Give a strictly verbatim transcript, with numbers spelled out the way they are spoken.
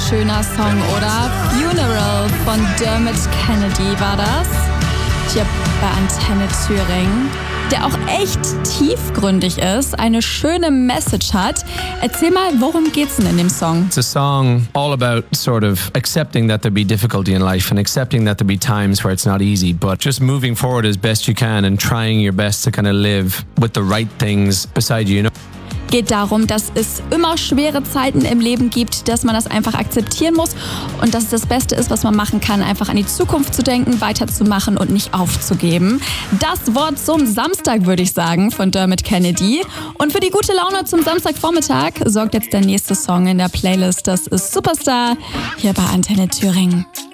schöner Song, oder? Funeral von Dermot Kennedy war das. Hier bei Antenne Thüringen. Der auch echt tiefgründig ist, eine schöne Message hat. Erzähl mal, worum geht's denn in dem Song? It's a song all about sort of accepting that there'll be difficulty in life and accepting that there'll be times where it's not easy, but just moving forward as best you can and trying your best to kind of live with the right things beside you, you know? Geht darum, dass es immer schwere Zeiten im Leben gibt, dass man das einfach akzeptieren muss und dass es das Beste ist, was man machen kann, einfach an die Zukunft zu denken, weiterzumachen und nicht aufzugeben. Das Wort zum Samstag, würde ich sagen, von Dermot Kennedy. Und für die gute Laune zum Samstagvormittag sorgt jetzt der nächste Song in der Playlist. Das ist Superstar hier bei Antenne Thüringen.